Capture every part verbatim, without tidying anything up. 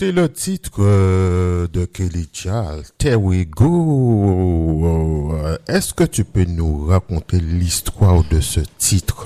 écouté le titre euh, de Kelly Charles, There We Go. Euh, Est-ce que tu peux nous raconter l'histoire de ce titre?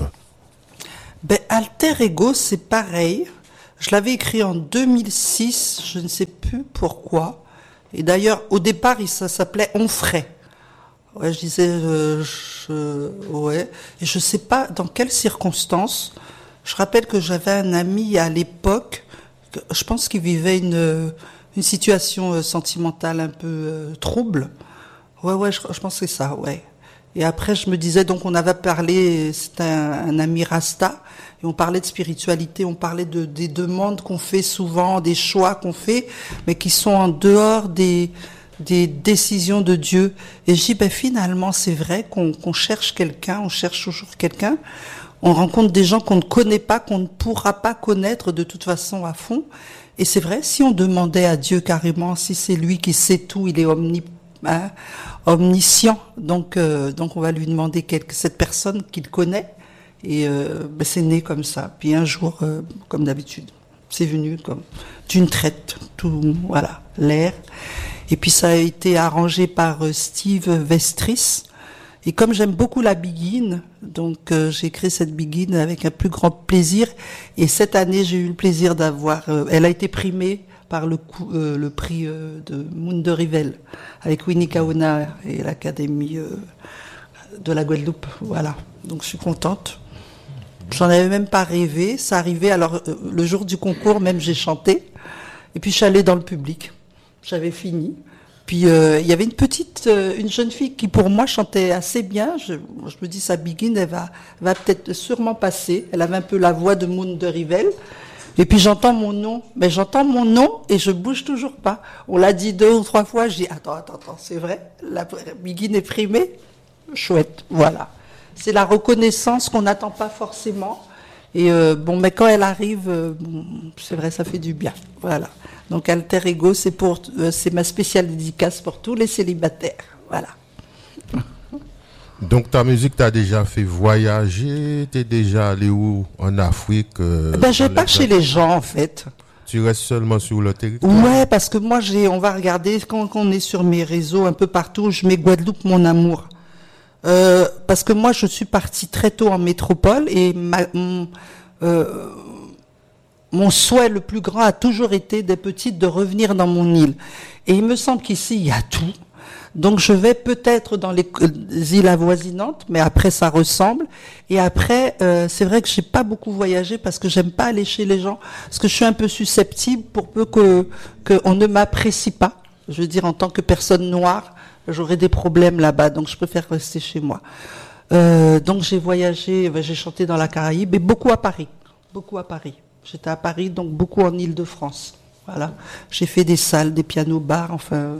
Ben, Alter Ego, c'est pareil. Je l'avais écrit en deux mille six, je ne sais plus pourquoi. Et d'ailleurs, au départ, ça s'appelait On ferait. Ouais, je disais, euh, je, ouais. Et je sais pas dans quelles circonstances. Je rappelle que j'avais un ami à l'époque, je pense qu'il vivait une, une situation sentimentale un peu euh, trouble. Ouais, ouais, je, je pense que c'est ça, ouais. Et après, je me disais, donc on avait parlé, c'était un, un ami Rasta, et on parlait de spiritualité, on parlait de, des demandes qu'on fait souvent, des choix qu'on fait, mais qui sont en dehors des, des décisions de Dieu. Et je dis, ben finalement, c'est vrai qu'on, qu'on cherche quelqu'un, on cherche toujours quelqu'un. On rencontre des gens qu'on ne connaît pas, qu'on ne pourra pas connaître de toute façon à fond. Et c'est vrai, si on demandait à Dieu carrément, si c'est lui qui sait tout, il est omni, hein, omniscient, donc euh, donc on va lui demander quelque, cette personne qu'il connaît. Et euh, ben c'est né comme ça. Puis un jour, euh, comme d'habitude, c'est venu comme d'une traite, tout voilà, l'air. Et puis ça a été arrangé par euh, Steve Vestris. Et comme j'aime beaucoup la biguine, donc euh, j'ai créé cette biguine avec un plus grand plaisir. Et cette année, j'ai eu le plaisir d'avoir... Euh, elle a été primée par le, coup, euh, le prix euh, de Monde de Rivel, avec Winnie Kaona et l'Académie euh, de la Guadeloupe. Voilà, donc je suis contente. J'en avais même pas rêvé. Ça arrivait, alors euh, le jour du concours, même j'ai chanté. Et puis je suis allée dans le public. J'avais fini. Puis euh, il y avait une petite, euh, une jeune fille qui pour moi chantait assez bien. Je, je me dis sa biguine, elle va, va peut-être sûrement passer. Elle avait un peu la voix de Moon de Rivel. Et puis j'entends mon nom, mais j'entends mon nom et je bouge toujours pas. On l'a dit deux ou trois fois. Je dis attends, attends, attends, c'est vrai, la biguine est primée, chouette, voilà. C'est la reconnaissance qu'on n'attend pas forcément. Et euh, bon, mais quand elle arrive, euh, bon, c'est vrai, ça fait du bien, voilà. Donc Alter Ego, c'est pour, euh, c'est ma spéciale dédicace pour tous les célibataires. Voilà. Donc ta musique t'a déjà fait voyager, t'es déjà allé où en Afrique? Euh, ben je vais pas chez les gens en fait. Tu restes seulement sur le territoire? Ouais, parce que moi j'ai, on va regarder quand, quand on est sur mes réseaux un peu partout, je mets Guadeloupe mon amour. Euh, parce que moi je suis partie très tôt en métropole et ma, mon, euh, mon souhait le plus grand a toujours été des petites de revenir dans mon île. Et il me semble qu'ici, il y a tout. Donc je vais peut-être dans les, les îles avoisinantes, mais après ça ressemble. Et après, euh, c'est vrai que j'ai pas beaucoup voyagé parce que j'aime pas aller chez les gens, parce que je suis un peu susceptible pour peu que qu'on ne m'apprécie pas. Je veux dire, en tant que personne noire, j'aurais des problèmes là-bas, donc je préfère rester chez moi. Euh, donc j'ai voyagé, j'ai chanté dans la Caraïbe et beaucoup à Paris, beaucoup à Paris. J'étais à Paris, donc beaucoup en Île-de-France. Voilà. J'ai fait des salles, des pianos-bars, enfin.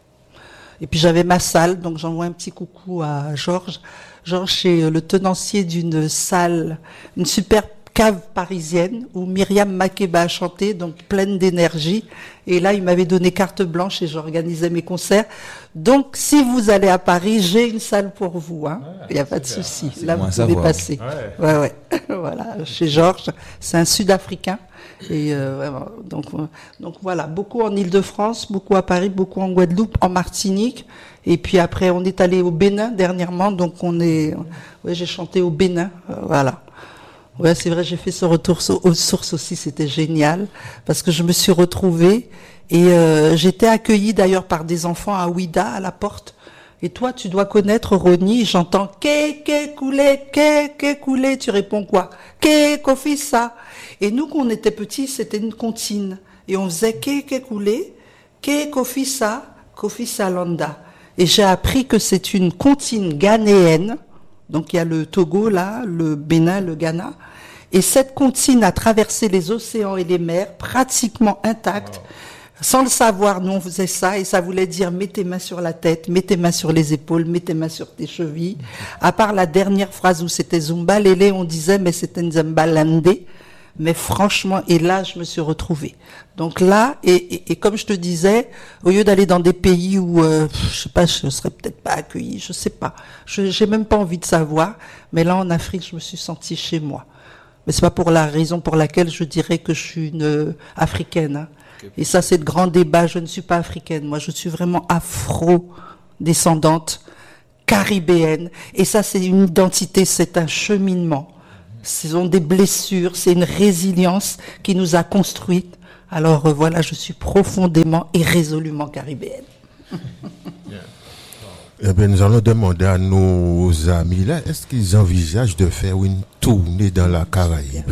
Et puis j'avais ma salle, donc j'envoie un petit coucou à Georges. Georges est le tenancier d'une salle, une super cave parisienne où Myriam Makeba a chanté, donc pleine d'énergie. Et là, il m'avait donné carte blanche et j'organisais mes concerts. Donc, si vous allez à Paris, j'ai une salle pour vous. Hein. Il ouais, n'y a pas de souci. Là, vous pouvez passer. Ouais, ouais. ouais. Voilà, chez Georges, c'est un Sud-Africain. Et euh, vraiment, donc, donc voilà, beaucoup en Île-de-France, beaucoup à Paris, beaucoup en Guadeloupe, en Martinique. Et puis après, on est allé au Bénin dernièrement. Donc, on est, ouais, j'ai chanté au Bénin. Euh, voilà. Ouais, c'est vrai, j'ai fait ce retour aux sources aussi, c'était génial, parce que je me suis retrouvée et euh, j'étais accueillie d'ailleurs par des enfants à Ouida, à la porte. Et toi, tu dois connaître Ronnie, j'entends « Ké, ké, coulé, ké, ké, coulé », tu réponds quoi ? « Ké, kofi, ça ». Et nous, quand on était petits, c'était une comptine. Et on faisait « Ké, ké, coulé, ké, kofi, ça, kofi, salanda ». Et j'ai appris que c'est une comptine ghanéenne. Donc il y a le Togo là, le Bénin, le Ghana. Et cette comptine a traversé les océans et les mers pratiquement intacte. Wow. Sans le savoir, nous on faisait ça et ça voulait dire mets tes mains sur la tête, mets tes mains sur les épaules, mets tes mains sur tes chevilles. À part la dernière phrase où c'était Zumba Lélé, on disait mais c'était Nzamba Landé. Mais franchement, et là, je me suis retrouvée. Donc là, et, et, et comme je te disais, au lieu d'aller dans des pays où, euh, je sais pas, je serais peut-être pas accueillie, je sais pas. Je, j'ai même pas envie de savoir. Mais là, en Afrique, je me suis sentie chez moi. Mais c'est pas pour la raison pour laquelle je dirais que je suis une euh, africaine. Hein. Et ça, c'est le grand débat. Je ne suis pas africaine. Moi, je suis vraiment afro-descendante, caribéenne. Et ça, c'est une identité, c'est un cheminement. Ce sont des blessures, c'est une résilience qui nous a construites. Alors euh, voilà, je suis profondément et résolument caribéenne. Eh bien, nous allons demander à nos amis là, est-ce qu'ils envisagent de faire une tournée dans la Caraïbe?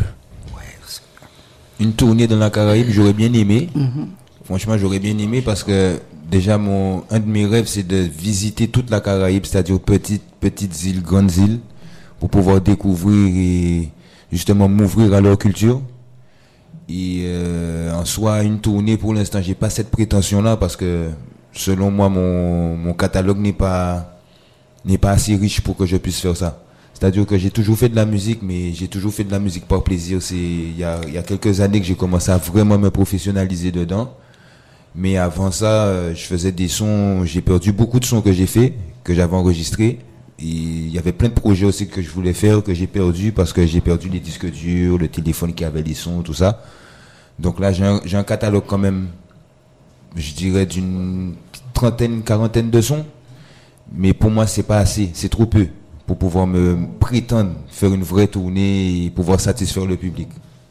Une tournée dans la Caraïbe, j'aurais bien aimé. Mm-hmm. Franchement, j'aurais bien aimé parce que déjà, mon, un de mes rêves, c'est de visiter toute la Caraïbe, c'est-à-dire petites, petites îles, grandes îles, pour pouvoir découvrir et justement m'ouvrir à leur culture. Et euh, en soi, une tournée, pour l'instant, j'ai pas cette prétention-là parce que selon moi, mon, mon catalogue n'est pas, n'est pas assez riche pour que je puisse faire ça. C'est-à-dire que j'ai toujours fait de la musique, mais j'ai toujours fait de la musique par plaisir. C'est, il y a, il y a quelques années que j'ai commencé à vraiment me professionnaliser dedans. Mais avant ça, euh, je faisais des sons, j'ai perdu beaucoup de sons que j'ai fait, que j'avais enregistrés. Et il y avait plein de projets aussi que je voulais faire, que j'ai perdu parce que j'ai perdu les disques durs, le téléphone qui avait les sons, tout ça. Donc là, j'ai un, j'ai un catalogue quand même, je dirais d'une trentaine, quarantaine de sons. Mais pour moi, c'est pas assez, c'est trop peu pour pouvoir me prétendre faire une vraie tournée et pouvoir satisfaire le public.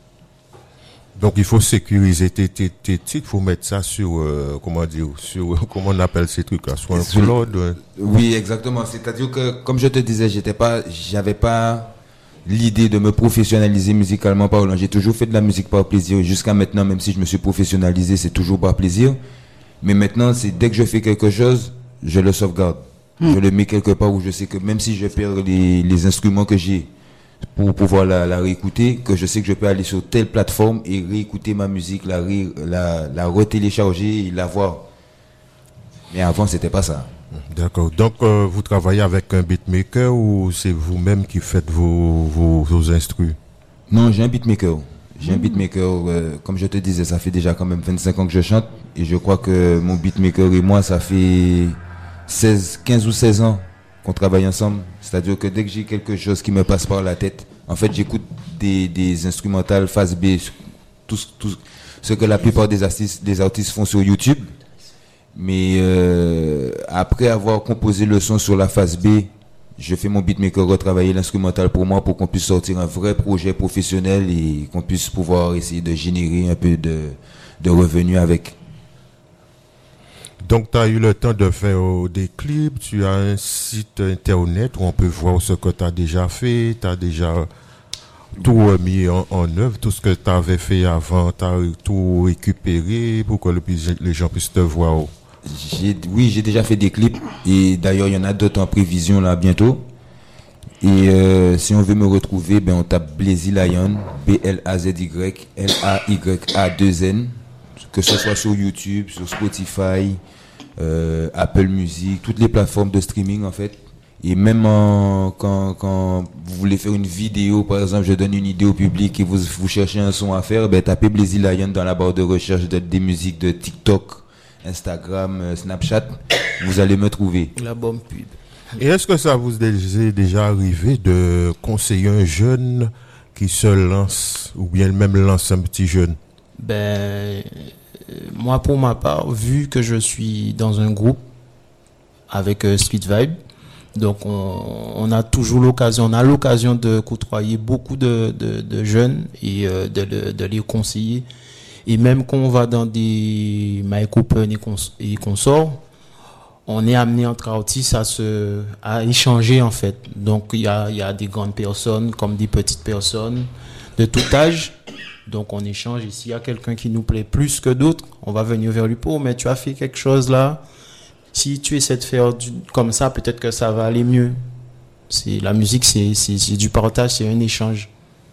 Donc il faut sécuriser tes tes tes titres, il faut mettre ça sur euh, comment dire, sur comment on appelle ces trucs là, sur un cloud. Ouais. Oui, exactement. C'est-à-dire que comme je te disais, j'étais pas, j'avais pas l'idée de me professionnaliser musicalement parlant. J'ai toujours fait de la musique par plaisir jusqu'à maintenant, même si je me suis professionnalisé, c'est toujours par plaisir. Mais maintenant, c'est dès que je fais quelque chose, je le sauvegarde. Mmh. Je le mets quelque part où je sais que même si je perds les les instruments que j'ai pour pouvoir la, la réécouter, que je sais que je peux aller sur telle plateforme et réécouter ma musique, la, ré, la, la retélécharger et la voir. Mais avant, c'était pas ça. D'accord. Donc, euh, vous travaillez avec un beatmaker ou c'est vous-même qui faites vos, vos, vos instrus? Non, j'ai un beatmaker. J'ai mmh. un beatmaker, euh, comme je te disais, ça fait déjà quand même vingt-cinq ans que je chante et je crois que mon beatmaker et moi, ça fait seize, quinze ou seize ans qu'on travaille ensemble. C'est-à-dire que dès que j'ai quelque chose qui me passe par la tête, en fait, j'écoute des, des instrumentales phase B, tout, tout ce que la plupart des artistes, des artistes font sur YouTube. Mais euh, après avoir composé le son sur la phase B, je fais mon beatmaker retravailler l'instrumental pour moi pour qu'on puisse sortir un vrai projet professionnel et qu'on puisse pouvoir essayer de générer un peu de, de revenus avec. Donc, tu as eu le temps de faire euh, des clips, tu as un site internet où on peut voir ce que tu as déjà fait, tu as déjà tout mis en, en œuvre, tout ce que tu avais fait avant, tu as tout récupéré pour que le, les gens puissent te voir. J'ai, oui, j'ai déjà fait des clips et d'ailleurs, il y en a d'autres en prévision là bientôt. Et euh, si on veut me retrouver, ben, on tape Blazy Lion, B L A Z Y L A Y A deux N, que ce soit sur YouTube, sur Spotify, Euh, Apple Music, toutes les plateformes de streaming en fait. Et même en, quand, quand vous voulez faire une vidéo, par exemple, je donne une idée au public et vous, vous cherchez un son à faire, ben tapez Blazy Lion dans la barre de recherche de, des musiques de TikTok, Instagram, Snapchat, vous allez me trouver. La bonne pub. Et est-ce que ça vous est déjà arrivé de conseiller un jeune qui se lance, ou bien même lance un petit jeune? Ben... Moi, pour ma part, vu que je suis dans un groupe avec euh, Street Vibe, donc on, on a toujours l'occasion, on a l'occasion de côtoyer beaucoup de, de, de jeunes et euh, de, de, de les conseiller. Et même quand on va dans des mic open et qu'on et qu'on sort, on est amené entre artistes à se à échanger en fait. Donc il y a il y a des grandes personnes comme des petites personnes de tout âge. Donc on échange et s'il y a quelqu'un qui nous plaît plus que d'autres, on va venir vers lui pour mais tu as fait quelque chose là. Si tu essaies de faire du, comme ça, peut-être que ça va aller mieux. C'est la musique, c'est c'est, c'est du partage, c'est un échange.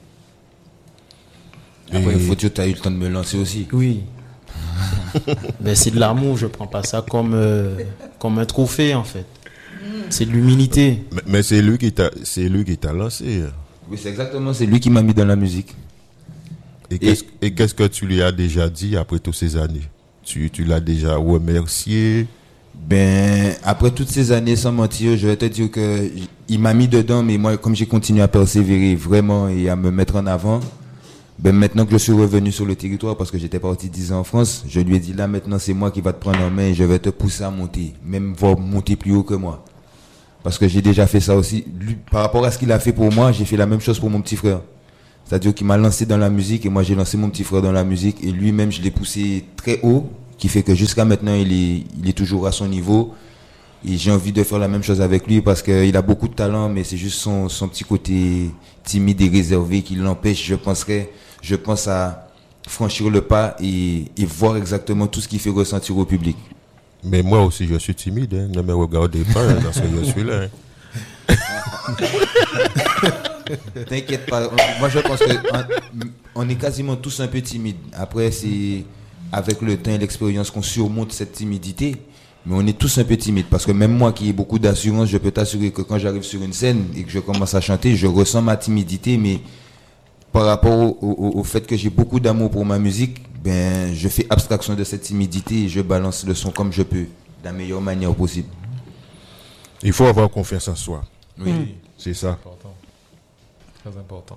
Après, il faut que tu aies eu le temps de me lancer aussi. Oui. Ben c'est de l'amour, je prends pas ça comme euh, comme un trophée en fait. C'est de l'humilité. Mais, mais c'est lui qui t'a c'est lui qui t'a lancé. Oui, c'est exactement, c'est lui qui m'a mis dans la musique. Et, et, qu'est-ce, et qu'est-ce que tu lui as déjà dit après toutes ces années? Tu, tu l'as déjà remercié? Ben, après toutes ces années, sans mentir, je vais te dire que il m'a mis dedans, mais moi, comme j'ai continué à persévérer vraiment et à me mettre en avant, Ben maintenant que je suis revenu sur le territoire, parce que j'étais parti dix ans en France, je lui ai dit là maintenant c'est moi qui va te prendre en main et je vais te pousser à monter, même voir monter plus haut que moi. Parce que j'ai déjà fait ça aussi. Lui, par rapport à ce qu'il a fait pour moi, j'ai fait la même chose pour mon petit frère. C'est-à-dire qu'il m'a lancé dans la musique et moi j'ai lancé mon petit frère dans la musique et lui-même je l'ai poussé très haut, qui fait que jusqu'à maintenant il est, il est toujours à son niveau. Et j'ai envie de faire la même chose avec lui parce qu'il a beaucoup de talent, mais c'est juste son, son petit côté timide et réservé qui l'empêche, je penserais, je pense à franchir le pas et, et voir exactement tout ce qu'il fait ressentir au public. Mais moi aussi, je suis timide, hein. Ne me regardez pas hein, parce que je suis là. Hein. T'inquiète pas, moi je pense qu'on on est quasiment tous un peu timides. Après, c'est avec le temps et l'expérience qu'on surmonte cette timidité. Mais on est tous un peu timides parce que même moi qui ai beaucoup d'assurance, je peux t'assurer que quand j'arrive sur une scène et que je commence à chanter, je ressens ma timidité, mais par rapport au, au, au fait que j'ai beaucoup d'amour pour ma musique, ben, je fais abstraction de cette timidité et je balance le son comme je peux, de la meilleure manière possible. Il faut avoir confiance en soi. Oui. Mmh. C'est ça. Important. Très important.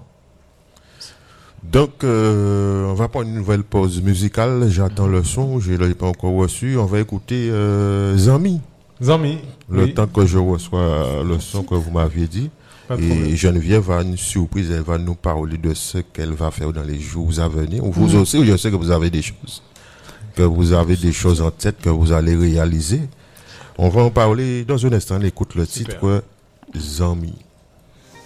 Donc, euh, on va prendre une nouvelle pause musicale. J'attends le son, je ne l'ai pas encore reçu. On va écouter euh, Zami. Zami. Le oui. temps que je reçois le son que vous m'aviez dit. Pas de Et problème. Geneviève a une surprise, elle va nous parler de ce qu'elle va faire dans les jours à venir. Vous aussi, je sais que vous avez des choses, que vous avez des choses en tête que vous allez réaliser. On va en parler dans un instant. On écoute le Super. titre Zami.